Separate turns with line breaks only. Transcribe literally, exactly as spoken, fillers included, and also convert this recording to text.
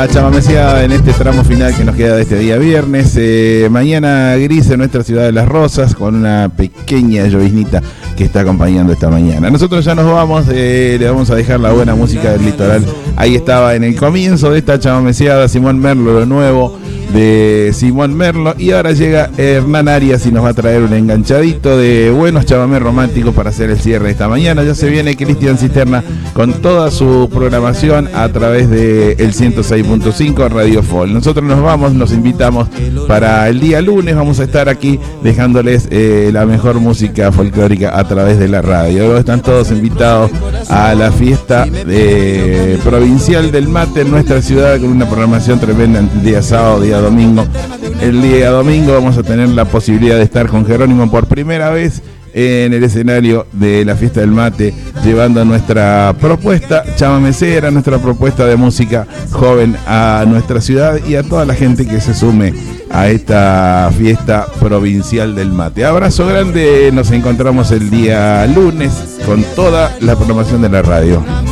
Chamamecía en este tramo final que nos queda de este día viernes. Eh, mañana gris en nuestra ciudad de Las Rosas, con una pequeña lloviznita que está acompañando esta mañana. Nosotros ya nos vamos, eh, le vamos a dejar la buena música del litoral. Ahí estaba en el comienzo de esta chamameciada Simón Merlo, lo nuevo de Simón Merlo, y ahora llega Hernán Arias y nos va a traer un enganchadito de buenos chamamés románticos para hacer el cierre de esta mañana. Ya se viene Cristian Cisterna con toda su programación a través de el ciento seis punto cinco Radio Folk. Nosotros nos vamos, nos invitamos para el día lunes, vamos a estar aquí dejándoles eh, la mejor música folclórica a través de la radio. Luego están todos invitados a la fiesta eh, provincial del mate en nuestra ciudad, con una programación tremenda el día sábado, día domingo. El día domingo vamos a tener la posibilidad de estar con Jerónimo por primera vez en el escenario de la fiesta del mate, llevando nuestra propuesta chamamecera, nuestra propuesta de música joven a nuestra ciudad y a toda la gente que se sume a esta fiesta provincial del mate. Abrazo grande, nos encontramos el día lunes con toda la programación de la radio.